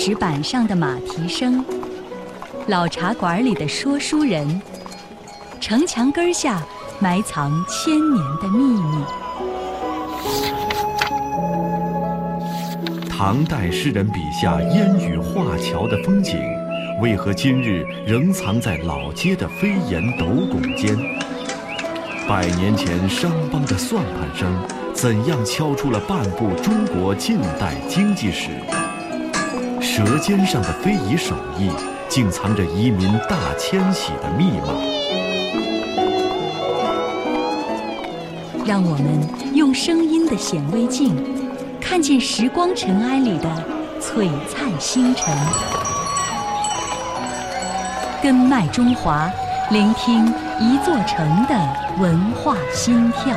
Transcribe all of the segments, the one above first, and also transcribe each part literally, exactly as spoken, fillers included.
石板上的马蹄声，老茶馆里的说书人，城墙根下埋藏千年的秘密。 唐代诗人笔下烟雨画桥的风景，为何今日仍藏在老街的飞檐斗拱间？百年前商帮的算盘声，怎样敲出了半部中国近代经济史？舌尖上的非遗手艺，竟藏着移民大迁徙的密码。 让我们用声音的显微镜，看见时光尘埃里的璀璨星辰。根脉中华，聆听一座城的文化心跳。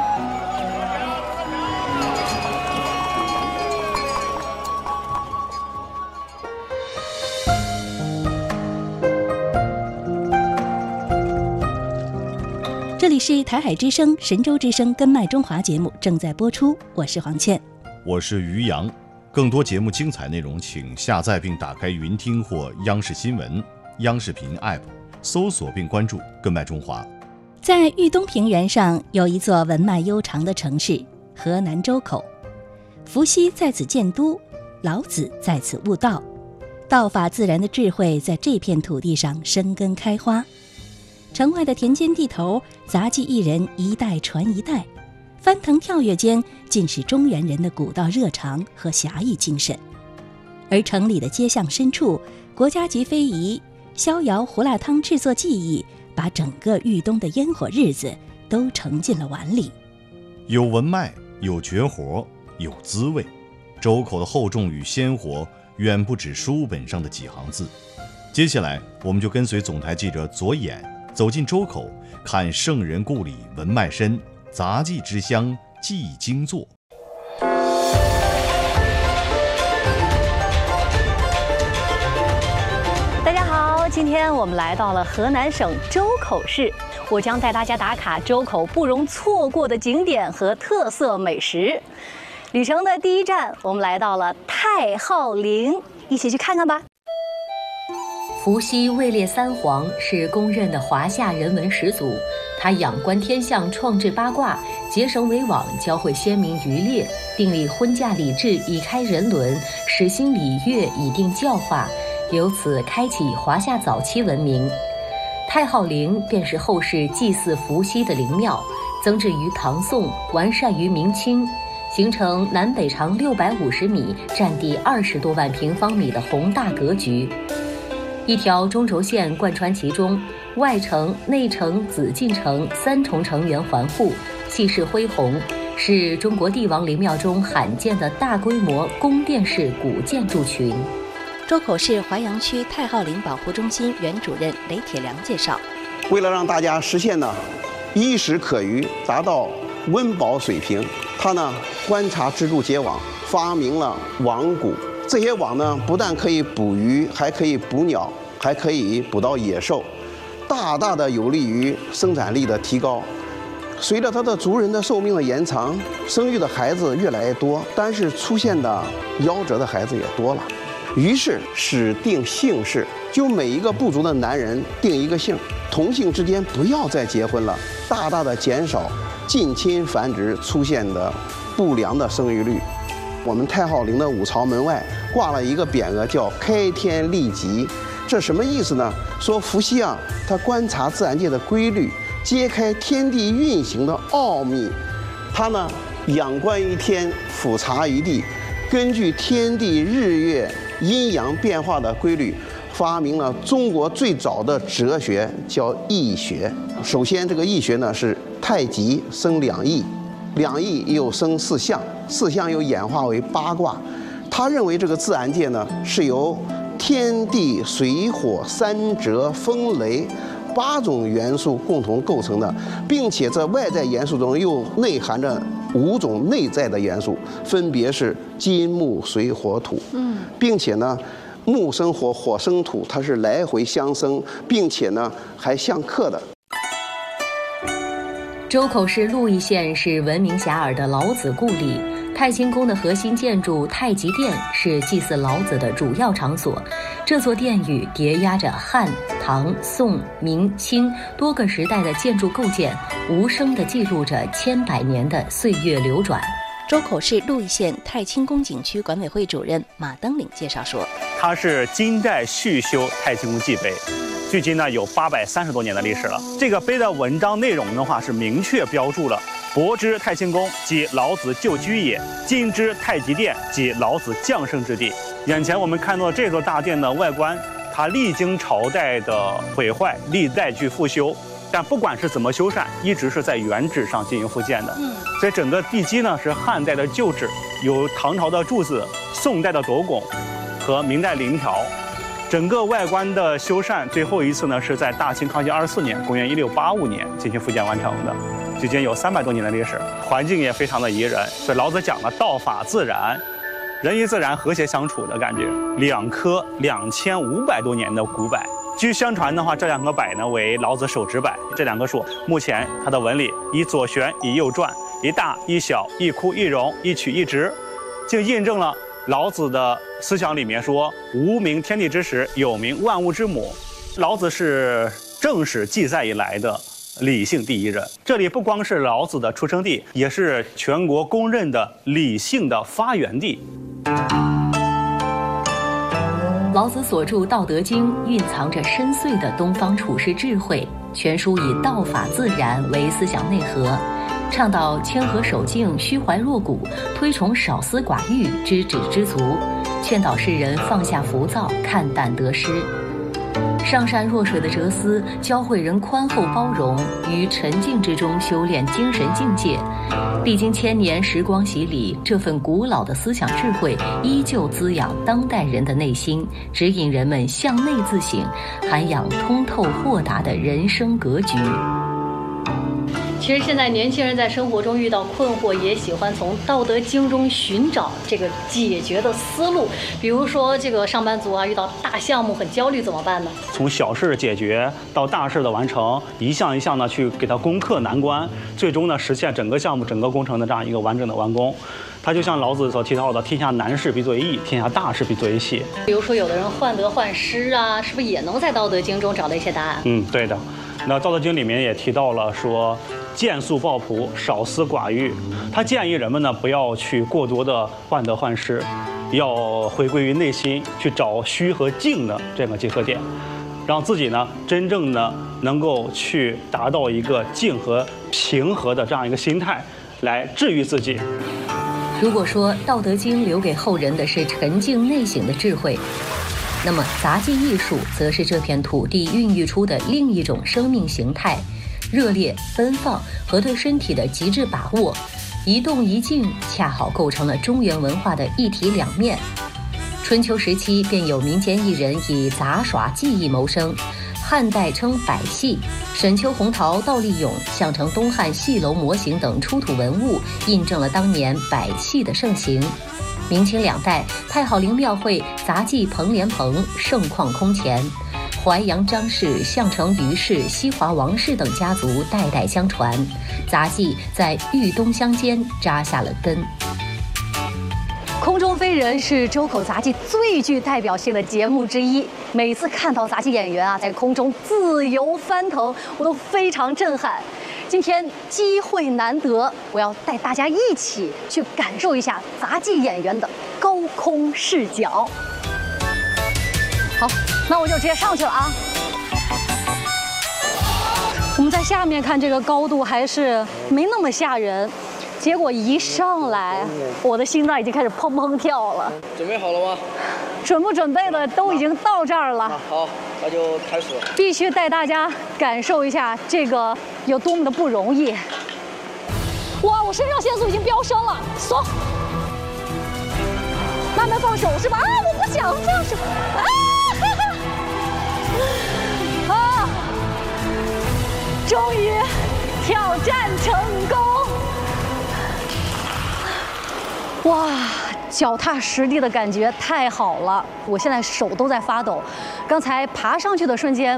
这里是台海之声、神州之声根脉中华节目正在播出，我是黄倩， 我是于洋。更多节目精彩内容，请下载并打开云听或央视新闻、央视频 App， 搜索并关注根脉中华。 在豫东平原上有一座文脉悠长的城市——河南周口。伏羲在此建都，老子在此悟道，道法自然的智慧在这片土地上生根开花。城外的田间地头，杂技艺人一代传一代，翻腾跳跃间尽是中原人的古道热肠和侠义精神。而城里的街巷深处，国家级非遗逍遥胡辣汤制作技艺，把整个豫东的烟火日子都盛进了碗里。 有文脉，有绝活，有滋味。周口的厚重与鲜活，远不止书本上的几行字。接下来，我们就跟随总台记者左眼走进周口，看圣人故里文脉深，杂技之乡技精作。 大家好，今天我们来到了河南省周口市，我将带大家打卡周口不容错过的景点和特色美食。旅程的第一站，我们来到了太昊陵，一起去看看吧。 伏羲位列三皇，是公认的华夏人文始祖。他仰观天象，创制八卦，结绳为网，教会先民渔猎，订立婚嫁礼制，以开人伦；始兴礼乐，以定教化，由此开启华夏早期文明。太昊陵便是后世祭祀伏羲的陵庙，增置于唐宋，完善于明清，形成南北长六百五十米、占地二十多万平方米的宏大格局。一条中轴线贯穿其中，外城、内城、紫禁城三重城垣环护，气势恢宏，是中国帝王陵庙中罕见的大规模宫殿式古建筑群。 周口市淮阳区太昊陵保护中心原主任雷铁良介绍， 为了让大家实现呢衣食可虞，达到温饱水平，他呢观察蜘蛛结网，发明了网蛊。这些网呢不但可以捕鱼，还可以捕鸟，还可以捕到野兽，大大的有利于生产力的提高。随着他的族人的寿命的延长，生育的孩子越来越多，但是出现的夭折的孩子也多了。于是始定姓氏，就每一个部族的男人定一个姓，同姓之间不要再结婚了，大大的减少近亲繁殖出现的不良的生育率。我们太昊陵的五朝门外挂了一个匾额，叫开天立极。这什么意思呢？说伏羲啊，他观察自然界的规律，揭开天地运行的奥秘。他呢，仰观于天，俯察于地，根据天地日月阴阳变化的规律，发明了中国最早的哲学，叫易学。首先，这个易学呢是太极生两仪，两仪又生四象，四象又演化为八卦。他认为这个自然界呢是由天地水火山泽风雷八种元素共同构成的，并且在外在元素中又内含着五种内在的元素，分别是金木水火土。嗯，并且呢，木生火，火生土，它是来回相生，并且呢还相克的。 周口市鹿邑县是闻名遐迩的老子故里， 太清宫的核心建筑太极殿是祭祀老子的主要场所。这座殿宇叠压着汉、唐、宋、明、清多个时代的建筑构件，无声地记录着千百年的岁月流转。 周口市鹿邑县太清宫景区管委会主任马登岭介绍说， 它是金代续修太清宫祭碑，距今呢有八百三十多年的历史了。这个碑的文章内容的话是明确标注了博之太清宫即老子旧居也，今之太极殿即老子降生之地。眼前我们看到这座大殿的外观，它历经朝代的毁坏，历代去复修，但不管是怎么修缮，一直是在原址上进行复建的。嗯，所以整个地基呢是汉代的旧址，有唐朝的柱子、宋代的斗拱和明代棂条。整个外观的修缮，最后一次呢是在大清康熙二十四年（公元一六八五年）进行复建完成的，距今有三百多年的历史，环境也非常的宜人。所以老子讲了道法自然，人与自然和谐相处的感觉。两棵两千五百多年的古柏，据相传的话，这两个柏呢为老子手指柏。这两棵树目前它的纹理以左旋以右转，一大一小，一枯一荣，一曲一直，就印证了老子的思想里面说无名天地之始，有名万物之母。老子是正史记载以来的理性第一人，这里不光是老子的出生地，也是全国公认的理性的发源地。 老子所著《道德经》蕴藏着深邃的东方处世智慧，全书以道法自然为思想内核，倡导谦和守静、虚怀若谷，推崇少思寡欲、知止知足，劝导世人放下浮躁、看淡得失。上善若水的哲思教会人宽厚包容，于沉静之中修炼精神境界。历经千年时光洗礼，这份古老的思想智慧依旧滋养当代人的内心，指引人们向内自省，涵养通透豁达的人生格局。 其实现在年轻人在生活中遇到困惑，也喜欢从《道德经》中寻找这个解决的思路。比如说，这个上班族啊，遇到大项目很焦虑怎么办呢？ 从小事解决到大事的完成，一项一项的去给它攻克难关，最终呢实现整个项目、整个工程的这样一个完整的完工。它就像老子所提到的“天下难事必作为易，天下大事必作为细”。 比如说，有的人患得患失啊，是不是也能在《道德经》中找到一些答案？ 嗯，对的。那《道德经》里面也提到了说，见素抱朴，少思寡欲。他建议人们呢不要去过多的患得患失，要回归于内心，去找虚和静的这个结合点，让自己呢真正的能够去达到一个静和平和的这样一个心态，来治愈自己。 如果说《道德经》留给后人的是沉静内省的智慧，那么杂技艺术则是这片土地孕育出的另一种生命形态，热烈、奔放和对身体的极致把握，一动一静恰好构成了中原文化的一体两面。春秋时期便有民间艺人以杂耍技艺谋生，汉代称百戏，沈丘红桃、倒立俑、项城东汉戏楼模型等出土文物，印证了当年百戏的盛行。明清两代，太好陵庙会杂技彭莲蓬盛况空前，淮阳张氏、项城于氏、西华王氏等家族代代相传，杂技在豫东乡间扎下了根。 空中飞人是周口杂技最具代表性的节目之一，每次看到杂技演员啊在空中自由翻腾，我都非常震撼。今天机会难得，我要带大家一起去感受一下杂技演员的高空视角。好，那我就直接上去了啊。我们在下面看这个高度还是没那么吓人，结果一上来，我的心脏已经开始砰砰跳了。 准备好了吗？ 准不准备的都已经到这儿了。 好，那就开始。 必须带大家感受一下这个有多么的不容易。哇，我肾上腺素已经飙升了，松，慢慢放手是吧？啊，我不想放手。啊，哈哈，啊，终于挑战成功。哇，脚踏实地的感觉太好了，我现在手都在发抖。刚才爬上去的瞬间，